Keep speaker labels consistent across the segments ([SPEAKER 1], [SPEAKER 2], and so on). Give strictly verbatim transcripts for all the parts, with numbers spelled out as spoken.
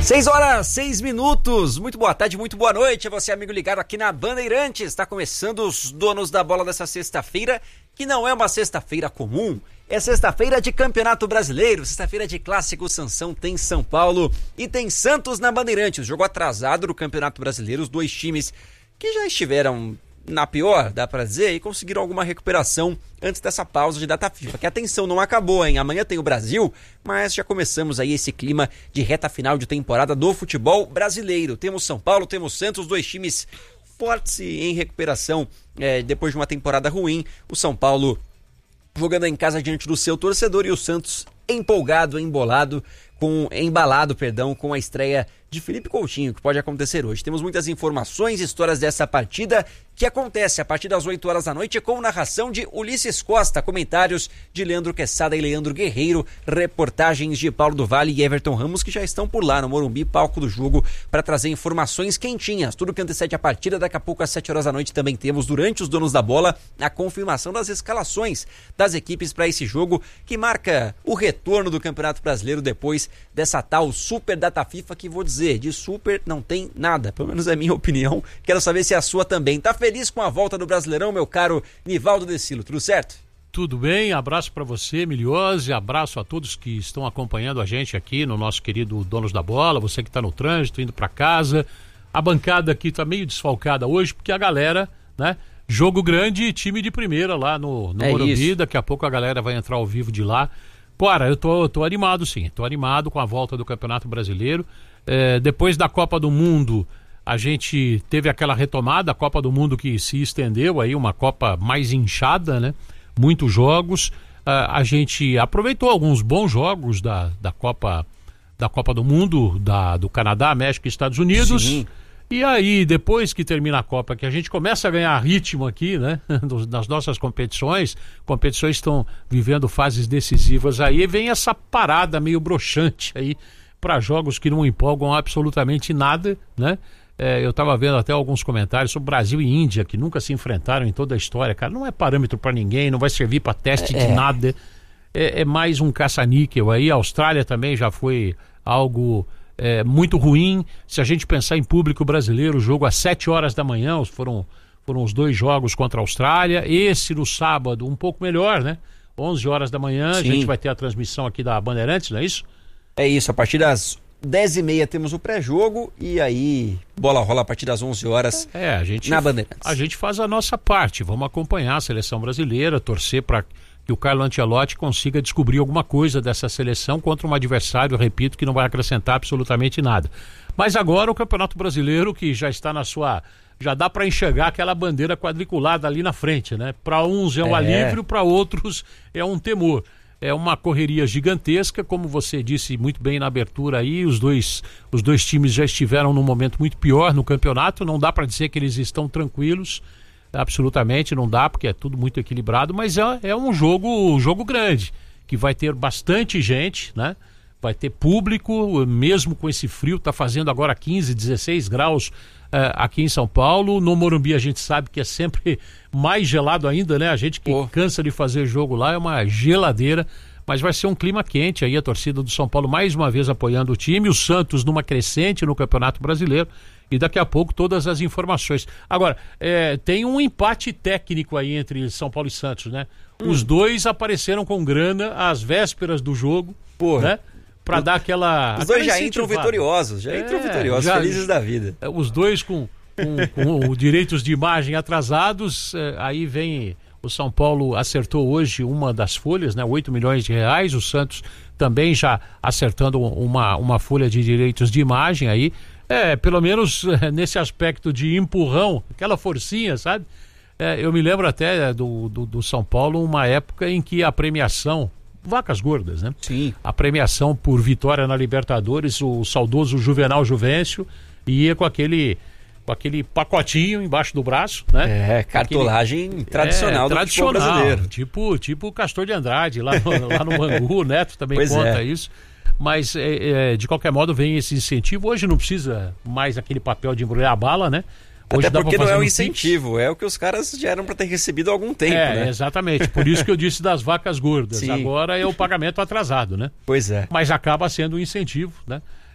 [SPEAKER 1] Seis horas, seis minutos, muito boa tarde, muito boa noite, você amigo ligado aqui na Bandeirantes, está começando os Donos da Bola dessa sexta-feira, que não é uma sexta-feira comum, é sexta-feira de Campeonato Brasileiro, sexta-feira de Clássico. Sansão tem São Paulo e tem Santos na Bandeirantes, jogo atrasado do Campeonato Brasileiro, os dois times que já estiveram na pior, dá pra dizer, e conseguiram alguma recuperação antes dessa pausa de data FIFA, que a tensão não acabou, hein? Amanhã tem o Brasil, mas já começamos aí esse clima de reta final de temporada do futebol brasileiro. Temos São Paulo, temos Santos, dois times fortes e em recuperação é, depois de uma temporada ruim. O São Paulo jogando em casa diante do seu torcedor e o Santos empolgado, embolado, com, embalado, perdão, com a estreia de Felipe Coutinho, que pode acontecer hoje. Temos muitas informações, histórias dessa partida que acontece a partir das oito horas da noite com narração de Ulisses Costa, comentários de Leandro Quesada e Leandro Guerreiro, reportagens de Paulo do Vale e Everton Ramos, que já estão por lá no Morumbi, palco do jogo, para trazer informações quentinhas, tudo que antecede a partida. Daqui a pouco às sete horas da noite também temos, durante os Donos da Bola, a confirmação das escalações das equipes para esse jogo, que marca o retorno do Campeonato Brasileiro depois dessa tal super data FIFA, que vou dizer, de super não tem nada, pelo menos é a minha opinião. Quero saber se é a sua também. Tá feliz com a volta do Brasileirão, meu caro Nivaldo Decilo, tudo certo?
[SPEAKER 2] Tudo bem, abraço para você, Miliose, abraço a todos que estão acompanhando a gente aqui no nosso querido Donos da Bola, você que está no trânsito, indo para casa. A bancada aqui tá meio desfalcada hoje, porque a galera, né, jogo grande, time de primeira lá no, no é Morumbi, isso. Daqui a pouco a galera vai entrar ao vivo de lá. Cara, eu tô, tô animado sim, tô animado com a volta do Campeonato Brasileiro. É, depois da Copa do Mundo, a gente teve aquela retomada, a Copa do Mundo que se estendeu aí, uma Copa mais inchada, né? Muitos jogos. A, a gente aproveitou alguns bons jogos da, da, Copa, da Copa do Mundo, da, do Canadá, México e Estados Unidos. Sim. E aí, depois que termina a Copa, que a gente começa a ganhar ritmo aqui, né? Nas nossas competições, competições estão vivendo fases decisivas aí, vem essa parada meio broxante aí para jogos que não empolgam absolutamente nada, né? É, eu estava vendo até alguns comentários sobre Brasil e Índia, que nunca se enfrentaram em toda a história, cara, não é parâmetro para ninguém, não vai servir para teste é. de nada, é, é mais um caça-níquel aí. A Austrália também já foi algo é, muito ruim. Se a gente pensar em público brasileiro, o jogo às sete horas da manhã, foram, foram os dois jogos contra a Austrália, esse no sábado um pouco melhor, né? onze horas da manhã. Sim. A gente vai ter a transmissão aqui da Bandeirantes, não é isso?
[SPEAKER 1] É isso, a partir das dez e meia temos o pré-jogo e aí bola rola a partir das onze horas
[SPEAKER 2] é, a gente,
[SPEAKER 1] na Bandeirantes.
[SPEAKER 2] A gente faz a nossa parte, vamos acompanhar a seleção brasileira, torcer para que o Carlo Ancelotti consiga descobrir alguma coisa dessa seleção contra um adversário, repito, que não vai acrescentar absolutamente nada. Mas agora o Campeonato Brasileiro, que já está na sua... já dá para enxergar aquela bandeira quadriculada ali na frente, né? Para uns é um é. alívio, para outros é um temor. É uma correria gigantesca, como você disse muito bem na abertura aí, os dois, os dois times já estiveram num momento muito pior no campeonato, não dá para dizer que eles estão tranquilos, absolutamente não dá, porque é tudo muito equilibrado, mas é, é um jogo, um jogo grande, que vai ter bastante gente, né? Vai ter público, mesmo com esse frio, tá fazendo agora quinze, dezesseis graus uh, aqui em São Paulo. No Morumbi a gente sabe que é sempre mais gelado ainda, né? A gente que oh. cansa de fazer jogo lá é uma geladeira, mas vai ser um clima quente aí, a torcida do São Paulo mais uma vez apoiando o time, o Santos numa crescente no Campeonato Brasileiro, e daqui a pouco todas as informações. Agora, é, tem um empate técnico aí entre São Paulo e Santos, né? Hum. Os dois apareceram com grana às vésperas do jogo, Porra. né? Pra dar aquela...
[SPEAKER 1] Os dois já entram vitoriosos, já é, entram vitoriosos, já, felizes da vida.
[SPEAKER 2] Os dois com, com, com direitos de imagem atrasados, é, aí vem... O São Paulo acertou hoje uma das folhas, né? oito milhões de reais, o Santos também já acertando uma, uma folha de direitos de imagem aí. É, pelo menos é, nesse aspecto de empurrão, aquela forcinha, sabe? É, eu me lembro até do, do, do São Paulo, uma época em que a premiação... Vacas gordas, né?
[SPEAKER 1] Sim.
[SPEAKER 2] A premiação por vitória na Libertadores, o saudoso Juvenal Juvencio ia com aquele, com aquele pacotinho embaixo do braço, né?
[SPEAKER 1] É, cartolagem aquele, tradicional é, do
[SPEAKER 2] tradicional,
[SPEAKER 1] futebol brasileiro.
[SPEAKER 2] Tipo, tipo o Castor de Andrade, lá no, lá no Bangu, o Neto também pois conta é. isso. Mas, é, é, de qualquer modo, vem esse incentivo. Hoje não precisa mais aquele papel de embrulhar a bala, né?
[SPEAKER 1] Hoje Até porque não é um incentivo, é o que os caras já eram para ter recebido há algum tempo,
[SPEAKER 2] é,
[SPEAKER 1] né?
[SPEAKER 2] Exatamente, por isso que eu disse das vacas gordas.
[SPEAKER 1] Sim.
[SPEAKER 2] Agora é o pagamento atrasado, né?
[SPEAKER 1] Pois é.
[SPEAKER 2] Mas acaba sendo um incentivo, né?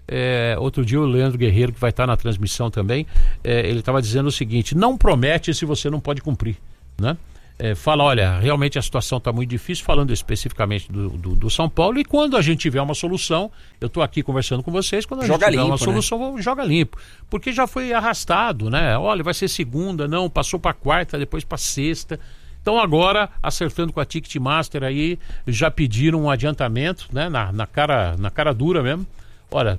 [SPEAKER 2] É, outro dia o Leandro Guerreiro, que vai estar na transmissão também, é, ele estava dizendo o seguinte: não promete se você não pode cumprir, né? É, fala, olha, realmente a situação está muito difícil, falando especificamente do, do, do São Paulo, e quando a gente tiver uma solução, eu estou aqui conversando com vocês, quando a
[SPEAKER 1] joga
[SPEAKER 2] gente tiver
[SPEAKER 1] limpo,
[SPEAKER 2] uma solução,
[SPEAKER 1] né?
[SPEAKER 2] vamos, joga limpo, porque já foi arrastado, né? Olha, vai ser segunda, não, passou para quarta, depois para sexta. Então agora, acertando com a Ticketmaster aí, já pediram um adiantamento, né? Na, na, cara, na cara dura mesmo. Olha,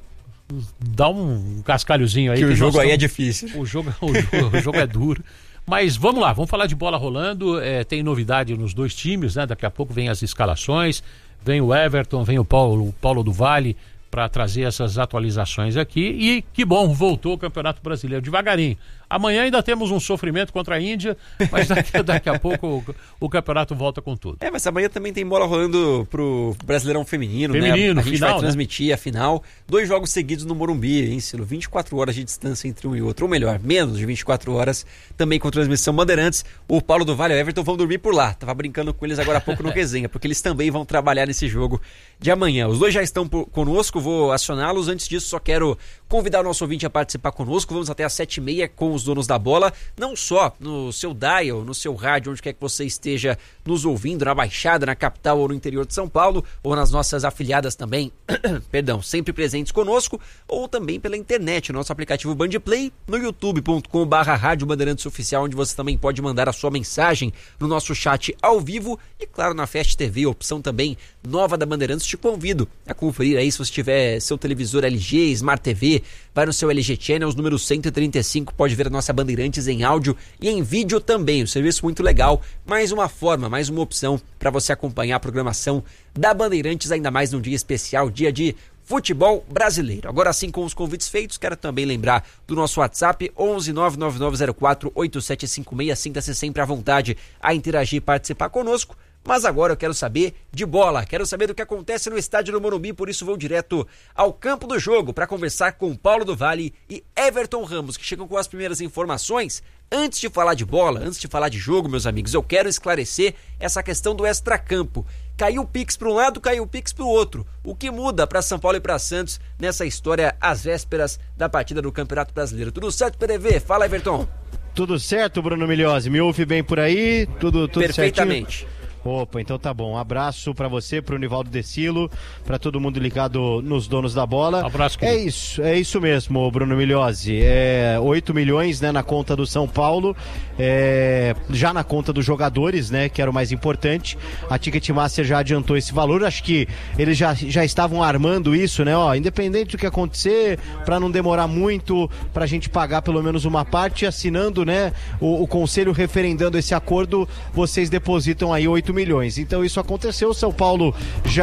[SPEAKER 2] dá um cascalhozinho aí.
[SPEAKER 1] Que, que o jogo
[SPEAKER 2] estamos...
[SPEAKER 1] aí é difícil.
[SPEAKER 2] O jogo, o, jogo, o jogo é duro. Mas vamos lá, vamos falar de bola rolando. É, tem novidade nos dois times, né? Daqui a pouco vem as escalações. Vem o Everton, vem o Paulo, o Paulo do Vale para trazer essas atualizações aqui. E que bom, voltou o Campeonato Brasileiro devagarinho. Amanhã ainda temos um sofrimento contra a Índia, mas daqui, daqui a pouco o, o campeonato volta com tudo.
[SPEAKER 1] É, mas amanhã também tem bola rolando pro Brasileirão Feminino,
[SPEAKER 2] Feminino,
[SPEAKER 1] né? A gente
[SPEAKER 2] final,
[SPEAKER 1] vai transmitir
[SPEAKER 2] né?
[SPEAKER 1] a final. Dois jogos seguidos no Morumbi, hein, Silo? vinte e quatro horas de distância entre um e outro. Ou melhor, menos de vinte e quatro horas, também com transmissão Bandeirantes. O Paulo do Vale e o Everton vão dormir por lá. Tava brincando com eles agora há pouco no resenha, porque eles também vão trabalhar nesse jogo de amanhã. Os dois já estão por, conosco, vou acioná-los. Antes disso, só quero convidar o nosso ouvinte a participar conosco. Vamos até às sete e meia com os donos da bola. Não só no seu dial, no seu rádio, onde quer que você esteja nos ouvindo, na Baixada, na capital ou no interior de São Paulo, ou nas nossas afiliadas também, perdão, sempre presentes conosco, ou também pela internet, nosso aplicativo Bandplay, no youtube ponto com barra Rádio Bandeirantes Oficial, onde você também pode mandar a sua mensagem no nosso chat ao vivo, e claro, na Fast T V, opção também nova da Bandeirantes. Te convido a conferir aí, se você tiver seu televisor L G, Smart T V, vai no seu L G Channels, número cento e trinta e cinco, pode ver a nossa Bandeirantes em áudio e em vídeo também. Um serviço muito legal, mais uma forma, mais uma opção para você acompanhar a programação da Bandeirantes, ainda mais num dia especial, dia de futebol brasileiro. Agora sim, com os convites feitos, quero também lembrar do nosso WhatsApp onze nove nove nove zero quatro oito sete cinco seis. Sinta-se sempre à vontade a interagir e participar conosco. Mas agora eu quero saber de bola, quero saber do que acontece no estádio do Morumbi, por isso vou direto ao campo do jogo para conversar com Paulo do Vale e Everton Ramos, que chegam com as primeiras informações. Antes de falar de bola, antes de falar de jogo, meus amigos, eu quero esclarecer essa questão do extracampo. Caiu o Pix para um lado, caiu o Pix para o outro. O que muda para São Paulo e para Santos nessa história às vésperas da partida do Campeonato Brasileiro? Tudo certo, P D V? Fala, Everton.
[SPEAKER 3] Tudo certo, Bruno Migliozzi? Me ouve bem por aí? Tudo, tudo
[SPEAKER 1] perfeitamente.
[SPEAKER 3] Certinho? Opa, então tá bom. Um abraço pra você, pro Nivaldo Decilo, pra todo mundo ligado nos donos da bola.
[SPEAKER 2] Um abraço, querido.
[SPEAKER 3] É isso, é isso mesmo, Bruno Migliozzi. É oito milhões, né, na conta do São Paulo, é, já na conta dos jogadores, né, que era o mais importante. A Ticketmaster já adiantou esse valor. Acho que eles já, já estavam armando isso, né, ó, independente do que acontecer, pra não demorar muito, pra gente pagar pelo menos uma parte, assinando, né, o, o conselho referendando esse acordo, vocês depositam aí oito milhões. Então isso aconteceu, o São Paulo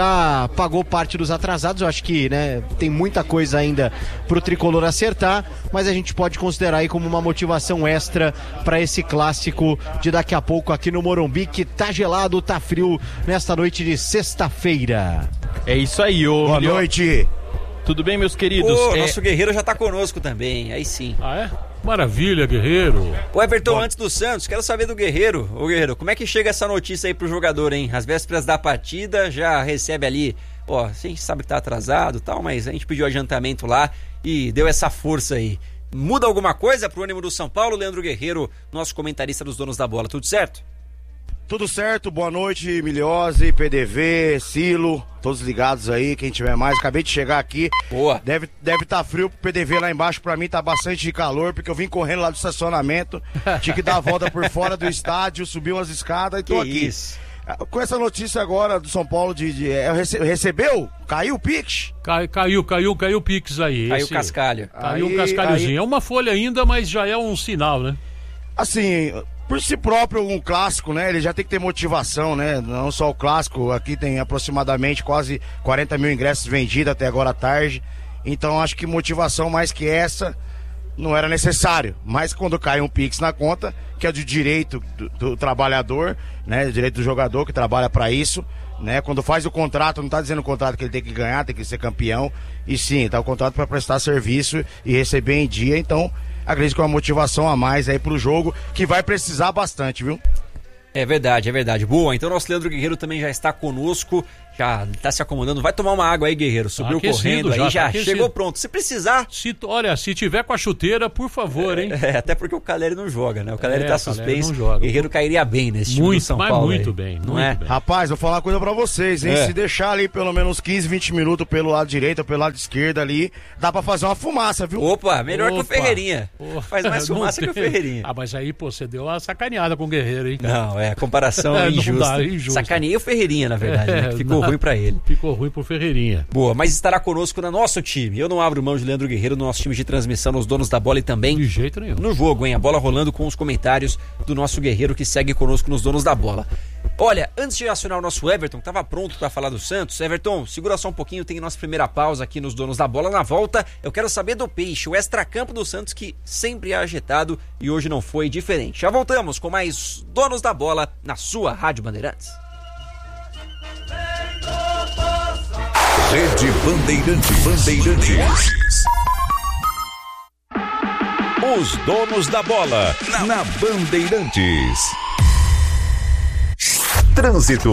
[SPEAKER 3] já pagou parte dos atrasados. Eu acho que, né, tem muita coisa ainda pro tricolor acertar, mas a gente pode considerar aí como uma motivação extra para esse clássico de daqui a pouco aqui no Morumbi, que tá gelado, tá frio nesta noite de sexta-feira.
[SPEAKER 4] É isso aí, ô
[SPEAKER 3] Boa
[SPEAKER 4] Milho...
[SPEAKER 3] noite.
[SPEAKER 4] Tudo bem, meus queridos?
[SPEAKER 1] O
[SPEAKER 4] é...
[SPEAKER 1] nosso Guerreiro já tá conosco também, aí sim.
[SPEAKER 2] Ah, é? Maravilha, Guerreiro.
[SPEAKER 1] O Everton,
[SPEAKER 3] Bom.
[SPEAKER 1] antes do Santos, quero saber do Guerreiro. Ô Guerreiro, como é que chega essa notícia aí pro jogador, hein? Às vésperas da partida, já recebe ali, ó, a gente sabe que tá atrasado e tal, mas a gente pediu adiantamento lá e deu essa força aí. Muda alguma coisa pro ânimo do São Paulo? Leandro Guerreiro, nosso comentarista dos donos da bola, tudo certo?
[SPEAKER 5] Tudo certo, boa noite, Migliozzi, P D V, Silo, todos ligados aí, quem tiver mais. Acabei de chegar aqui.
[SPEAKER 1] Boa.
[SPEAKER 5] Deve deve tá frio pro P D V lá embaixo, pra mim tá bastante de calor, porque eu vim correndo lá do estacionamento, tinha que dar a volta por fora do estádio, subir umas escadas e tô
[SPEAKER 1] Que
[SPEAKER 5] aqui.
[SPEAKER 1] isso.
[SPEAKER 5] Com essa notícia agora do São Paulo de... de é, rece, recebeu? Caiu o Pix?
[SPEAKER 2] Cai, caiu, caiu, caiu o Pix aí.
[SPEAKER 1] Caiu o
[SPEAKER 2] Esse-
[SPEAKER 1] cascalho.
[SPEAKER 2] Caiu um
[SPEAKER 5] Aí-
[SPEAKER 2] cascalhozinho.
[SPEAKER 5] aí-
[SPEAKER 2] É uma folha ainda, mas já é um sinal, né?
[SPEAKER 5] Assim, por si próprio, um clássico, né? Ele já tem que ter motivação, né? Não só o clássico, aqui tem aproximadamente quase quarenta mil ingressos vendidos até agora à tarde. Então acho que motivação mais que essa não era necessário. Mas quando cai um Pix na conta, que é de direito do, do trabalhador, né? Direito do jogador que trabalha para isso, né? Quando faz o contrato, não tá dizendo o contrato que ele tem que ganhar, tem que ser campeão. E sim, tá o contrato para prestar serviço e receber em dia. Então acredito que é uma motivação a mais aí pro jogo, que vai precisar bastante, viu?
[SPEAKER 1] É verdade, é verdade. Boa, então nosso Leandro Guerreiro também já está conosco, Já tá se acomodando. Vai tomar uma água aí, guerreiro. Subiu
[SPEAKER 2] Aquecido,
[SPEAKER 1] correndo
[SPEAKER 2] já,
[SPEAKER 1] aí, já
[SPEAKER 2] tá
[SPEAKER 1] chegou pronto. Se precisar...
[SPEAKER 2] Se, olha, se tiver com a chuteira, por favor, hein?
[SPEAKER 1] É, até porque o Caleri não joga, né? O Caleri
[SPEAKER 2] É,
[SPEAKER 1] tá
[SPEAKER 2] o Caleri
[SPEAKER 1] suspenso.
[SPEAKER 2] não joga.
[SPEAKER 1] O Guerreiro cairia bem nesse time
[SPEAKER 2] Muito,
[SPEAKER 1] do São
[SPEAKER 2] mas
[SPEAKER 1] Paulo.
[SPEAKER 2] muito
[SPEAKER 1] aí.
[SPEAKER 2] bem,
[SPEAKER 1] Não
[SPEAKER 2] muito
[SPEAKER 1] é?
[SPEAKER 2] bem.
[SPEAKER 5] Rapaz, vou falar uma coisa pra vocês, hein?
[SPEAKER 1] É.
[SPEAKER 5] Se deixar ali pelo menos quinze, vinte minutos pelo lado direito ou pelo lado esquerdo ali, dá pra fazer uma fumaça, viu?
[SPEAKER 1] Opa, melhor que o
[SPEAKER 2] Opa.
[SPEAKER 1] Ferreirinha.
[SPEAKER 2] Oh,
[SPEAKER 1] Faz mais
[SPEAKER 2] não
[SPEAKER 1] fumaça que o
[SPEAKER 2] tem.
[SPEAKER 1] Ferreirinha.
[SPEAKER 2] Ah, mas aí, pô, você deu uma sacaneada com o Guerreiro, hein, cara?
[SPEAKER 1] Não, é, a comparação
[SPEAKER 2] É,
[SPEAKER 1] é
[SPEAKER 2] não
[SPEAKER 1] injusta.
[SPEAKER 2] dá, é injusto.
[SPEAKER 1] Sacaneei o Ferreirinha, na verdade, né? Que ficou
[SPEAKER 2] não,
[SPEAKER 1] ruim pra ele.
[SPEAKER 2] Ficou ruim pro Ferreirinha.
[SPEAKER 1] Boa, mas estará conosco no nosso time. Eu não abro mão de Leandro Guerreiro no nosso time de transmissão, nos donos da bola e também
[SPEAKER 2] De jeito nenhum.
[SPEAKER 1] no jogo, hein? A bola rolando com os comentários do nosso Guerreiro que segue conosco nos donos da bola. Olha, antes de acionar o nosso Everton, que tava pronto para falar do Santos, Everton, segura só um pouquinho, tem nossa primeira pausa aqui nos donos da bola. Na volta, eu quero saber do Peixe, o extracampo do Santos que sempre é agitado e hoje não foi diferente. Já voltamos com mais donos da bola na sua Rádio Bandeirantes.
[SPEAKER 6] Rede Bandeirantes. Bandeirantes. Os donos da bola na, na Bandeirantes. Trânsito.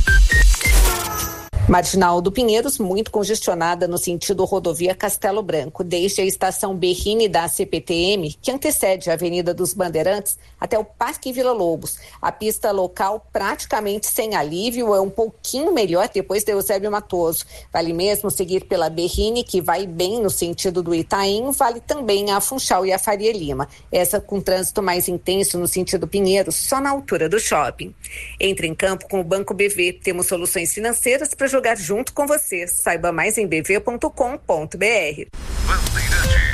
[SPEAKER 7] Marginal do Pinheiros, muito congestionada no sentido rodovia Castelo Branco, desde a estação Berrini da C P T M, que antecede a Avenida dos Bandeirantes, até o Parque Vila Lobos. A pista local praticamente sem alívio, é um pouquinho melhor depois de Eusébio Matoso. Vale mesmo seguir pela Berrini, que vai bem no sentido do Itaim, vale também a Funchal e a Faria Lima. Essa com trânsito mais intenso no sentido Pinheiros, só na altura do shopping. Entre em campo com o Banco B V. Temos soluções financeiras para jogar junto com você. Saiba mais em b v ponto com ponto b r.
[SPEAKER 6] Bandeirantes.